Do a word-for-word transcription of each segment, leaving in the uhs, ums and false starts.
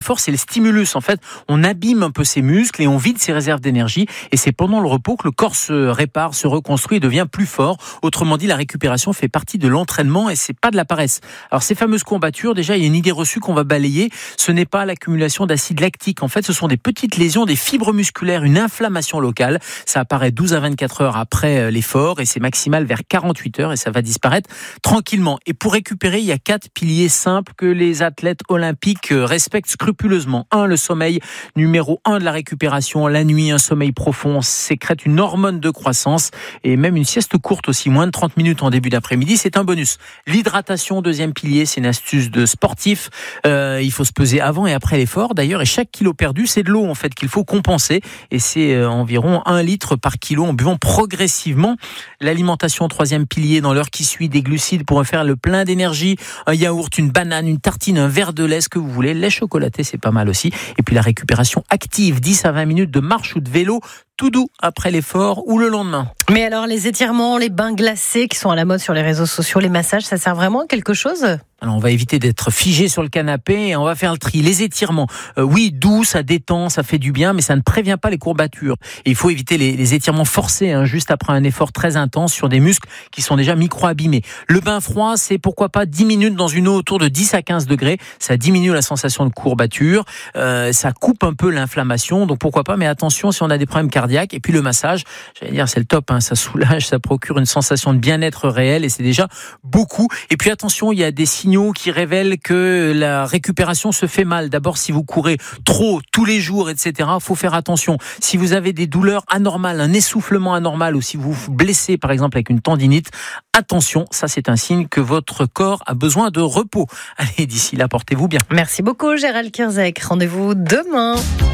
l'effort, c'est le stimulus. En fait, on abîme un peu ses muscles et on vide ses réserves d'énergie. Et c'est pendant le repos que le corps se répare, se reconstruit et devient plus fort. Autrement dit, la récupération fait partie de l'entraînement et c'est pas de la paresse. Alors, ces fameuses courbatures, déjà, il y a une idée reçue qu'on va balayer. Ce n'est pas l'accumulation d'acide lactique. En fait, ce sont des petites lésions, des fibres musculaires, une inflammation locale. Ça apparaît douze à vingt-quatre heures après l'effort et c'est maximal vers quarante-huit heures et ça va disparaître tranquillement. Et pour récupérer, il y a quatre piliers simples que les athlètes olympiques respectent scrupuleusement. Un, le sommeil. Numéro un de la récupération. La nuit, un sommeil profond sécrète une hormone de croissance et même une sieste courte aussi, moins de trente minutes en début d'après-midi, c'est un bonus. L'hydratation, deuxième pilier, c'est une astuce de sportif. Euh, il faut se peser avant et après l'effort d'ailleurs et chaque kilo perdu, c'est de l'eau en fait qu'il faut compenser et c'est euh, environ un litre par kilo en buvant progressivement. L'alimentation, troisième pilier, dans l'heure qui suit, des glucides pour faire le plein d'énergie, un yaourt, une banane, une tartine, un verre de lait, ce que vous voulez, lait chocolaté, c'est pas mal aussi. Et puis la récupération active, dix à vingt minutes de marche ou de vélo, tout doux après l'effort ou le lendemain. Mais alors les étirements, les bains glacés qui sont à la mode sur les réseaux sociaux, les massages, ça sert vraiment à quelque chose ? Alors on va éviter d'être figé sur le canapé et on va faire le tri. Les étirements, euh, oui, doux, ça détend, ça fait du bien, mais ça ne prévient pas les courbatures. Et il faut éviter les, les étirements forcés, hein, juste après un effort très intense sur des muscles qui sont déjà micro-abîmés. Le bain froid, c'est pourquoi pas dix minutes dans une eau autour de dix à quinze degrés. Ça diminue la sensation de courbature, euh, ça coupe un peu l'inflammation, donc pourquoi pas, mais attention si on a des problèmes cardiaques. Et puis le massage, j'allais dire, c'est le top, hein, ça soulage, ça procure une sensation de bien-être réel et c'est déjà beaucoup. Et puis attention, il y a des signes qui révèlent que la récupération se fait mal. D'abord, si vous courez trop tous les jours, et cetera, il faut faire attention. Si vous avez des douleurs anormales, un essoufflement anormal, ou si vous vous blessez, par exemple, avec une tendinite, attention, ça c'est un signe que votre corps a besoin de repos. Allez, d'ici là, portez-vous bien. Merci beaucoup, Gérald Kierzek. Rendez-vous demain.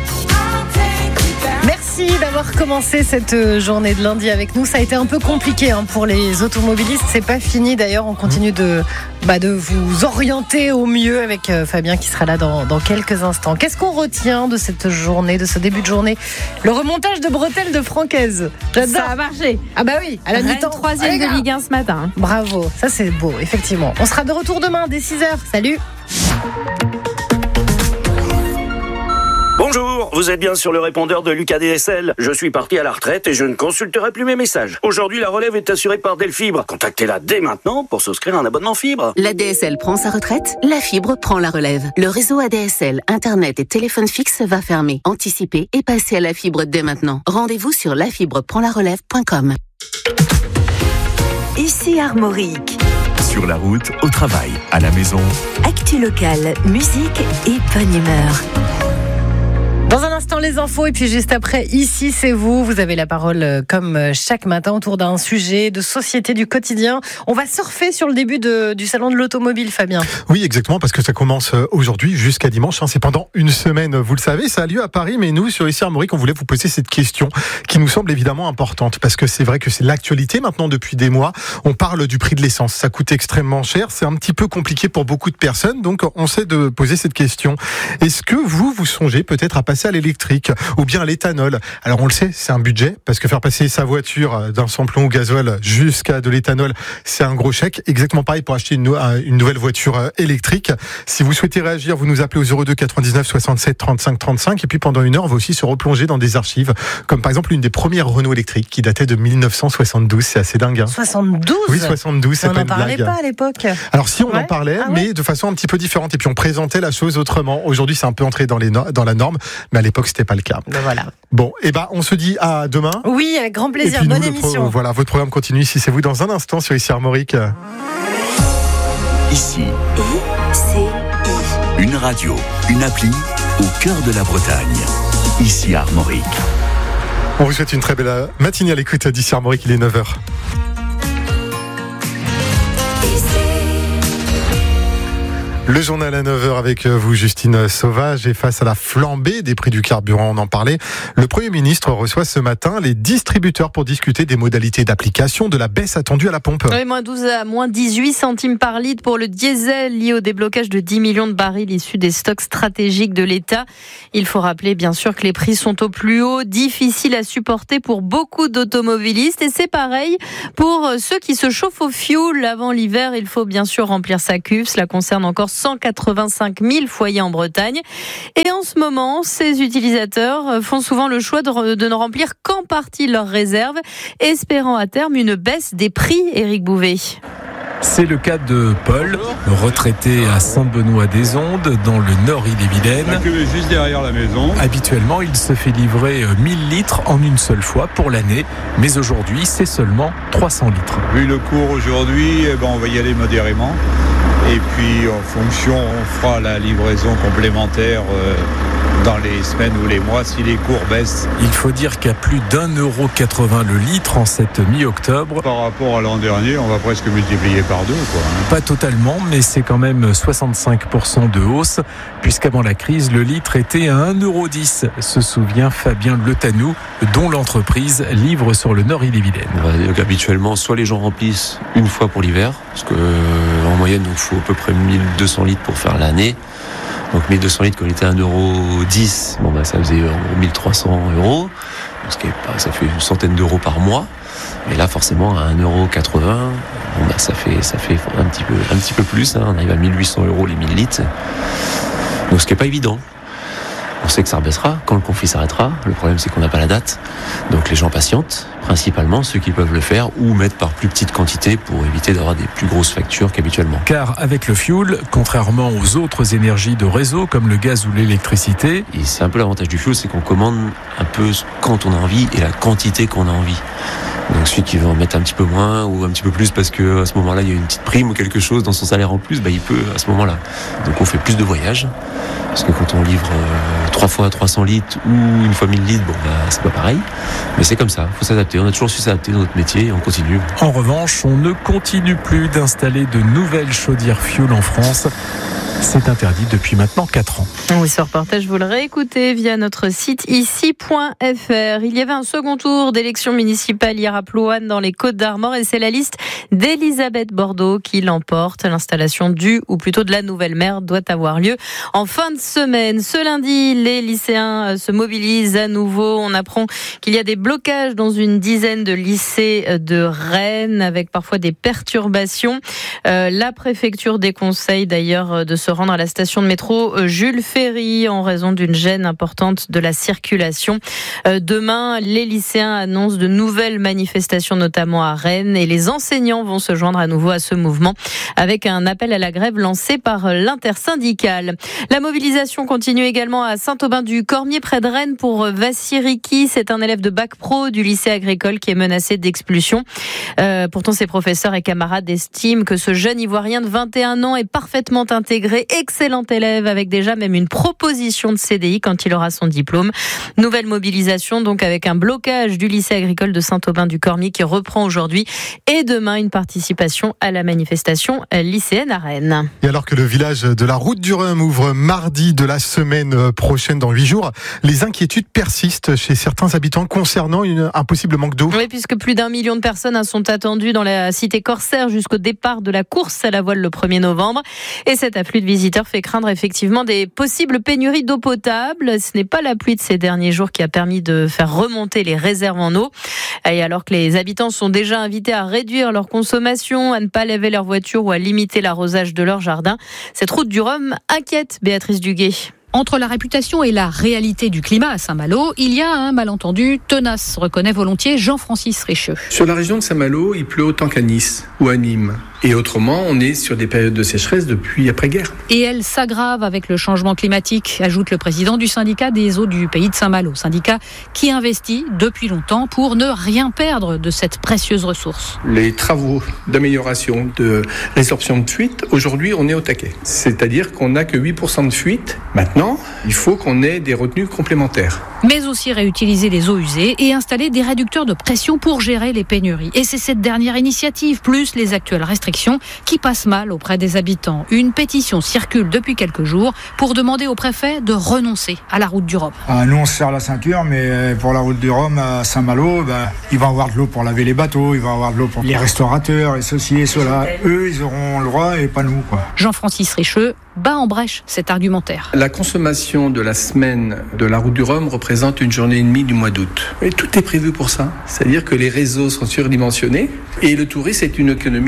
Merci d'avoir commencé cette journée de lundi avec nous. Ça a été un peu compliqué hein, pour les automobilistes. C'est pas fini d'ailleurs. On continue de, bah, de vous orienter au mieux avec euh, Fabien qui sera là dans, dans quelques instants. Qu'est-ce qu'on retient de cette journée, de ce début de journée ? Le remontage de bretelles de Francaise. J'adore. Ça a marché. Ah bah oui, à la mi-temps. Troisième de Ligue un ce matin. Bravo, ça c'est beau, effectivement. On sera de retour demain dès six heures. Salut. Bonjour, vous êtes bien sur le répondeur de Lucas D S L. Je suis parti à la retraite et je ne consulterai plus mes messages. Aujourd'hui, la relève est assurée par Delfibre. Contactez-la dès maintenant pour souscrire un abonnement fibre. La D S L prend sa retraite, la fibre prend la relève. Le réseau A D S L, Internet et téléphone fixe va fermer. Anticipez et passez à la fibre dès maintenant. Rendez-vous sur la fibre prend la relève point com. Ici Armorique. Sur la route, au travail, à la maison. Actu locale, musique et bonne humeur. Dans un instant, les infos, et puis juste après, ici, c'est vous. Vous avez la parole comme chaque matin autour d'un sujet de société du quotidien. On va surfer sur le début de, du salon de l'automobile, Fabien. Oui, exactement, parce que ça commence aujourd'hui jusqu'à dimanche. C'est pendant une semaine, vous le savez. Ça a lieu à Paris, mais nous, sur Ici Armorique, on voulait vous poser cette question qui nous semble évidemment importante, parce que c'est vrai que c'est l'actualité maintenant depuis des mois. On parle du prix de l'essence. Ça coûte extrêmement cher. C'est un petit peu compliqué pour beaucoup de personnes. Donc, on sait de poser cette question. Est-ce que vous, vous songez peut-être à passer à l'électrique ou bien à l'éthanol? Alors on le sait, c'est un budget parce que faire passer sa voiture d'un samplon au gasoil jusqu'à de l'éthanol, c'est un gros chèque. Exactement pareil pour acheter une, une nouvelle voiture électrique. Si vous souhaitez réagir, vous nous appelez au zéro deux quatre-vingt-dix-neuf soixante-sept trente-cinq trente-cinq et puis pendant une heure, on va aussi se replonger dans des archives comme par exemple une des premières Renault électriques qui datait de mille neuf cent soixante-douze. C'est assez dingue. Hein. soixante-douze Oui, soixante-douze, c'est on pas n'en une blague. parlait pas à l'époque. Alors si on ouais. en parlait, ah ouais. mais de façon un petit peu différente et puis on présentait la chose autrement. Aujourd'hui, c'est un peu entré dans, les no- dans la norme, mais à l'époque, c'était pas le cas. Ben voilà. Bon, et eh ben, on se dit à demain. Oui, avec grand plaisir. Bonne nous, émission. Pro- voilà, votre programme continue. Si c'est vous dans un instant sur Ici Armorique. Ici. I-C-I. Une radio, une appli au cœur de la Bretagne. Ici Armorique. On vous souhaite une très belle matinée à l'écoute d'Ici Armorique. Il est neuf heures. Le journal à neuf heures avec vous, Justine Sauvage. Et face à la flambée des prix du carburant, on en parlait, le Premier ministre reçoit ce matin les distributeurs pour discuter des modalités d'application de la baisse attendue à la pompe. Oui, moins douze à moins dix-huit centimes par litre pour le diesel lié au déblocage de dix millions de barils issus des stocks stratégiques de l'État. Il faut rappeler bien sûr que les prix sont au plus haut, difficiles à supporter pour beaucoup d'automobilistes. Et c'est pareil pour ceux qui se chauffent au fioul avant l'hiver. Il faut bien sûr remplir sa cuve. Cela concerne encore cent quatre-vingt-cinq mille foyers en Bretagne. Et en ce moment, ces utilisateurs font souvent le choix de, de ne remplir qu'en partie leurs réserves, espérant à terme une baisse des prix, Éric Bouvet. C'est le cas de Paul, retraité à Saint-Benoît-des-Ondes, dans le Nord-Ille-et-Vilaine. La queue est juste derrière la maison. Habituellement, il se fait livrer mille litres en une seule fois pour l'année, mais aujourd'hui, c'est seulement trois cents litres. Vu le cours aujourd'hui, eh ben, on va y aller modérément. Et puis, en fonction, on fera la livraison complémentaire euh, dans les semaines ou les mois si les cours baissent. Il faut dire qu'à plus d'un euro quatre-vingts le litre en cette mi-octobre. Par rapport à l'an dernier, on va presque multiplier par deux, quoi, hein. Pas totalement, mais c'est quand même soixante-cinq pour cent de hausse, puisqu'avant la crise, le litre était à un euro dix, se souvient Fabien Le Tanou, dont l'entreprise livre sur le Nord-Ille-et-Vilaine. Donc, habituellement, soit les gens remplissent une fois pour l'hiver, parce que euh, en moyenne, il faut à peu près mille deux cents litres pour faire l'année. Donc mille deux cents litres, quand on était à un euro dix, bon, bah, ça faisait mille trois cents euros. Donc, ce qui est pas, ça fait une centaine d'euros par mois. Mais là, forcément, à un euro quatre-vingts, bon, bah, ça fait, ça fait un petit peu, un petit peu plus, hein. On arrive à mille huit cents euros les mille litres. Donc, ce qui n'est pas évident. On sait que ça rebaissera quand le conflit s'arrêtera. Le problème, c'est qu'on n'a pas la date. Donc les gens patientent, principalement ceux qui peuvent le faire, ou mettent par plus petite quantité pour éviter d'avoir des plus grosses factures qu'habituellement. Car avec le fioul, contrairement aux autres énergies de réseau comme le gaz ou l'électricité, et c'est un peu l'avantage du fioul, c'est qu'on commande un peu quand on a envie et la quantité qu'on a envie. Donc celui qui veut en mettre un petit peu moins ou un petit peu plus parce que à ce moment-là il y a une petite prime ou quelque chose dans son salaire en plus, bah il peut à ce moment-là. Donc on fait plus de voyages parce que quand on livre euh, trois fois trois cents litres ou une fois mille litres, bon bah c'est pas pareil. Mais c'est comme ça, faut s'adapter. On a toujours su s'adapter dans notre métier et on continue. En revanche, on ne continue plus d'installer de nouvelles chaudières fioul en France. C'est interdit depuis maintenant quatre ans. Oui, ce reportage, vous le réécoutez via notre site ici point f r. Il y avait un second tour d'élection municipale hier à Plouanne dans les Côtes-d'Armor et c'est la liste d'Elisabeth Bordeaux qui l'emporte. L'installation du, ou plutôt de la nouvelle maire, doit avoir lieu en fin de semaine. Ce lundi, les lycéens se mobilisent à nouveau. On apprend qu'il y a des blocages dans une dizaine de lycées de Rennes avec parfois des perturbations. Euh, la préfecture déconseille d'ailleurs de se rendre à la station de métro Jules Ferry en raison d'une gêne importante de la circulation. Euh, demain, les lycéens annoncent de nouvelles manifestations, notamment à Rennes, et les enseignants vont se joindre à nouveau à ce mouvement avec un appel à la grève lancé par l'intersyndicale. La mobilisation continue également à Saint-Aubin-du-Cormier près de Rennes pour Vassiriki. C'est un élève de bac pro du lycée agricole qui est menacé d'expulsion. Euh, pourtant, ses professeurs et camarades estiment que ce jeune Ivoirien de vingt et un ans est parfaitement intégré, excellent élève avec déjà même une proposition de C D I quand il aura son diplôme. Nouvelle mobilisation donc avec un blocage du lycée agricole de Saint-Aubin-du-Cormier qui reprend aujourd'hui et demain une participation à la manifestation lycéenne à Rennes. Et alors que le village de la Route du Rhum ouvre mardi de la semaine prochaine dans huit jours, les inquiétudes persistent chez certains habitants concernant une, un possible manque d'eau. Oui, puisque plus d'un million de personnes sont attendues dans la cité corsaire jusqu'au départ de la course à la voile le premier novembre. Et cet afflux de visiteurs fait craindre effectivement des possibles pénuries d'eau potable. Ce n'est pas la pluie de ces derniers jours qui a permis de faire remonter les réserves en eau. Et alors que les habitants sont déjà invités à réduire leur consommation, à ne pas laver leur voiture ou à limiter l'arrosage de leur jardin, cette route du Rhum inquiète Béatrice Duguay. Entre la réputation et la réalité du climat à Saint-Malo, il y a un malentendu tenace, reconnaît volontiers Jean-Francis Richeux. Sur la région de Saint-Malo, il pleut autant qu'à Nice ou à Nîmes. Et autrement, on est sur des périodes de sécheresse depuis après-guerre. Et elle s'aggrave avec le changement climatique, ajoute le président du syndicat des eaux du pays de Saint-Malo. Syndicat qui investit depuis longtemps pour ne rien perdre de cette précieuse ressource. Les travaux d'amélioration de résorption de fuite, aujourd'hui, on est au taquet. C'est-à-dire qu'on n'a que huit pour cent de fuite. Maintenant, il faut qu'on ait des retenues complémentaires. Mais aussi réutiliser les eaux usées et installer des réducteurs de pression pour gérer les pénuries. Et c'est cette dernière initiative, plus les actuelles restrictions, qui passe mal auprès des habitants. Une pétition circule depuis quelques jours pour demander au préfet de renoncer à la route du Rhum. Ah, nous on se serre la ceinture, mais pour la route du Rhum à Saint-Malo, ben, il va y avoir de l'eau pour laver les bateaux, il va y avoir de l'eau pour les restaurateurs et ceci et cela. Eux, ils auront le droit et pas nous, quoi. Jean-Francis Richeux bat en brèche cet argumentaire. La consommation de la semaine de la route du Rhum représente une journée et demie du mois d'août. Et tout est prévu pour ça. C'est-à-dire que les réseaux sont surdimensionnés et le tourisme est une économie forte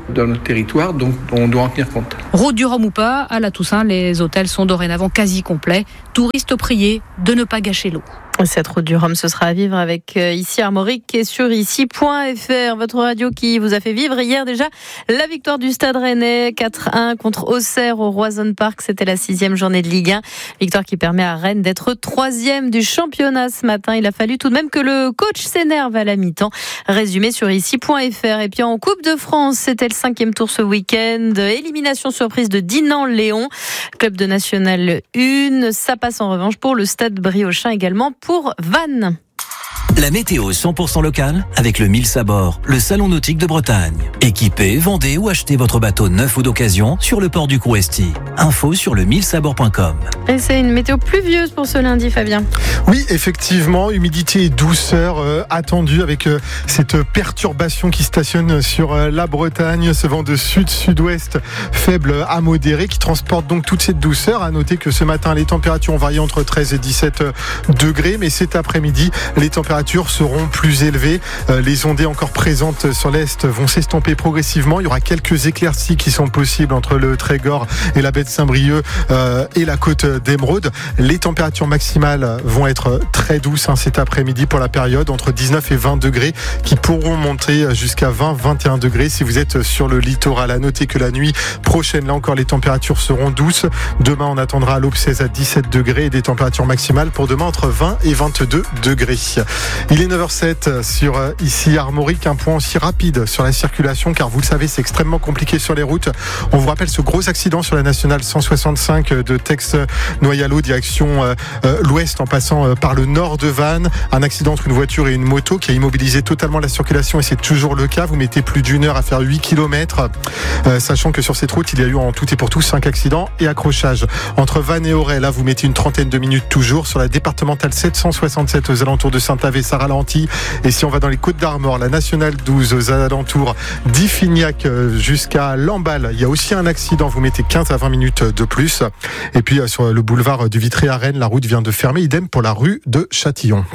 dans notre territoire, donc on doit en tenir compte. Route du Rhum ou pas, à la Toussaint, les hôtels sont dorénavant quasi complets. Touristes priés de ne pas gâcher l'eau. Cette route du Rhum, ce sera à vivre avec euh, Ici Armorique et sur ici point f r, votre radio qui vous a fait vivre hier déjà la victoire du Stade Rennais quatre un contre Auxerre au Roison Park. C'était la sixième journée de Ligue un. Victoire qui permet à Rennes d'être troisième du championnat ce matin. Il a fallu tout de même que le coach s'énerve à la mi-temps. Résumé sur ici point f r. Et puis en Coupe de France, c'était le cinquième tour ce week-end. Élimination surprise de Dinan-Léon, club de National un. Ça passe en revanche pour le Stade Briochin également pour Vannes. La météo cent pour cent locale avec le Mille Sabord, le salon nautique de Bretagne. Équipez, vendez ou achetez votre bateau neuf ou d'occasion sur le port du Crouesty. Info sur le mille sabord point com. Et c'est une météo pluvieuse pour ce lundi, Fabien. Oui, effectivement, humidité et douceur euh, attendue avec euh, cette perturbation qui stationne sur euh, la Bretagne, ce vent de sud-sud-ouest faible à modéré qui transporte donc toute cette douceur. À noter que ce matin, les températures ont varié entre treize et dix-sept degrés, mais cet après-midi, les températures seront plus élevées. Euh, les ondées encore présentes sur l'est vont s'estomper progressivement. Il y aura quelques éclaircies qui sont possibles entre le Trégor et la baie de Saint-Brieuc euh, et la côte d'Émeraude. Les températures maximales vont être très douces hein, cet après-midi pour la période, entre dix-neuf et vingt degrés, qui pourront monter jusqu'à vingt à vingt et un degrés si vous êtes sur le littoral. À noter que la nuit prochaine, là encore, les températures seront douces. Demain, on attendra à l'aube seize à dix-sept degrés et des températures maximales pour demain entre vingt et vingt-deux degrés. Il est neuf heures sept sur ici Armorique. Un point aussi rapide sur la circulation, car vous le savez, c'est extrêmement compliqué sur les routes. On vous rappelle ce gros accident sur la nationale cent soixante-cinq de Tex-Noyalo, direction euh, euh, l'ouest en passant euh, par le nord de Vannes. Un accident entre une voiture et une moto qui a immobilisé totalement la circulation, et c'est toujours le cas. Vous mettez plus d'une heure à faire huit kilomètres, euh, sachant que sur cette route, il y a eu en tout et pour tout cinq accidents et accrochages. Entre Vannes et Auray, là, vous mettez une trentaine de minutes toujours. Sur la départementale sept cent soixante-sept aux alentours de Saint-Avé, ça ralentit. Et si on va dans les Côtes d'Armor, la nationale douze aux alentours d'Iffignac jusqu'à Lamballe, il y a aussi un accident. Vous mettez quinze à vingt minutes de plus. Et puis sur le boulevard du Vitré à Rennes, la route vient de fermer. Idem pour la rue de Châtillon.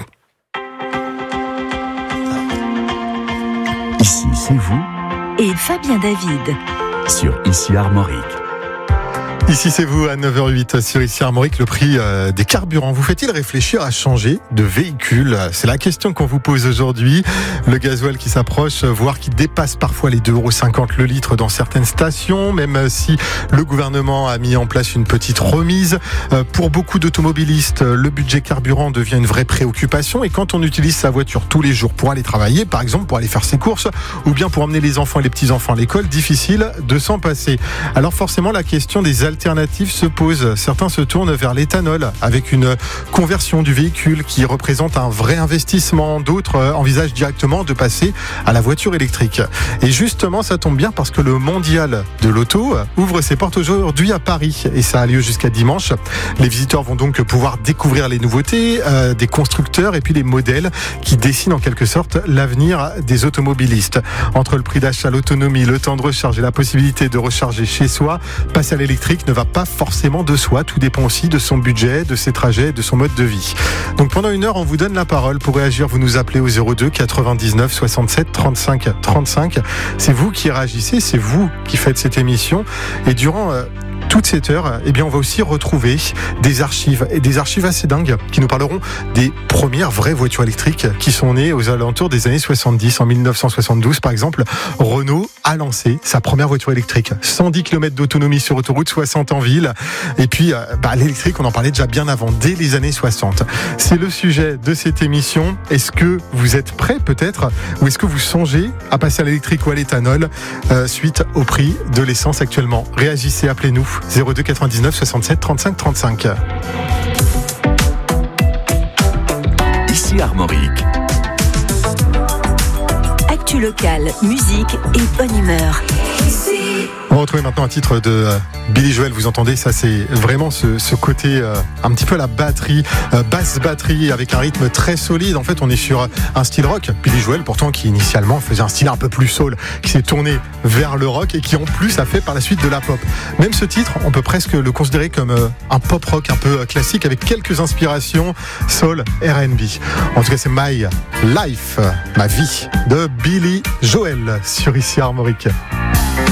Ici, c'est vous. Et Fabien David. Sur Ici Armorique. Ici c'est vous à neuf heures huit sur Ici Armorique. Le prix euh, des carburants vous fait-il réfléchir à changer de véhicule? C'est la question qu'on vous pose aujourd'hui. Le gasoil qui s'approche, voire qui dépasse parfois les deux euros cinquante le litre dans certaines stations, même si le gouvernement a mis en place une petite remise. Euh, pour beaucoup d'automobilistes, le budget carburant devient une vraie préoccupation, et quand on utilise sa voiture tous les jours pour aller travailler, par exemple pour aller faire ses courses, ou bien pour emmener les enfants et les petits-enfants à l'école, difficile de s'en passer. Alors forcément la question des alternatives se pose. Certains se tournent vers l'éthanol avec une conversion du véhicule qui représente un vrai investissement. D'autres envisagent directement de passer à la voiture électrique. Et justement, ça tombe bien parce que le mondial de l'auto ouvre ses portes aujourd'hui à Paris, et ça a lieu jusqu'à dimanche. Les visiteurs vont donc pouvoir découvrir les nouveautés euh, des constructeurs et puis les modèles qui dessinent en quelque sorte l'avenir des automobilistes. Entre le prix d'achat, l'autonomie, le temps de recharge et la possibilité de recharger chez soi, passer à l'électrique ne va pas forcément de soi. Tout dépend aussi de son budget, de ses trajets, de son mode de vie. Donc pendant une heure, on vous donne la parole. Pour réagir, vous nous appelez au zéro deux quatre-vingt-dix-neuf soixante-sept trente-cinq trente-cinq. C'est vous qui réagissez, c'est vous qui faites cette émission. Et durant euh, toute cette heure, eh bien, on va aussi retrouver des archives, et des archives assez dingues qui nous parleront des premières vraies voitures électriques qui sont nées aux alentours des années soixante-dix. En mille neuf cent soixante-douze, par exemple, Renault a lancé sa première voiture électrique. cent dix kilomètres d'autonomie sur autoroute, soixante en ville. Et puis, bah, l'électrique, on en parlait déjà bien avant, dès les années soixante. C'est le sujet de cette émission. Est-ce que vous êtes prêts, peut-être, ou est-ce que vous songez à passer à l'électrique ou à l'éthanol euh, suite au prix de l'essence actuellement? Réagissez, appelez-nous. zéro deux quatre-vingt-dix-neuf soixante-sept trente-cinq trente-cinq. Ici Armorique. Actu locale, musique et bonne humeur. On va retrouver maintenant un titre de euh, Billy Joel. Vous entendez, ça c'est vraiment ce, ce côté euh, un petit peu à la batterie, euh, basse batterie avec un rythme très solide. En fait, on est sur un style rock. Billy Joel, pourtant, qui initialement faisait un style un peu plus soul, qui s'est tourné vers le rock et qui en plus a fait par la suite de la pop. Même ce titre, on peut presque le considérer comme euh, un pop rock un peu classique avec quelques inspirations soul, R and B. En tout cas, c'est My Life, ma vie de Billy Joel sur Ici Armorique.